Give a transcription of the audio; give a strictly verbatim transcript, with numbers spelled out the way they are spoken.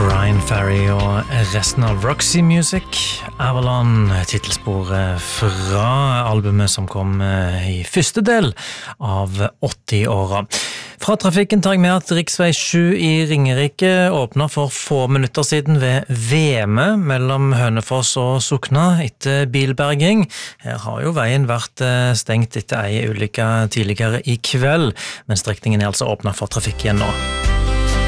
Ryan Ferry og resten av Roxy Music, Avalon, titelsporet fra albumet som kom i første del av åtti-åra. Fra trafikken tar jeg med at riksvei sju i Ringerike åpner for få minutter siden ved Veme mellom Hønefoss og Sokna etter bilberging. Her har jo veien vært stengt etter ei ulykke tidligere i kveld, men strekningen er altså åpnet for trafikk igjen nå.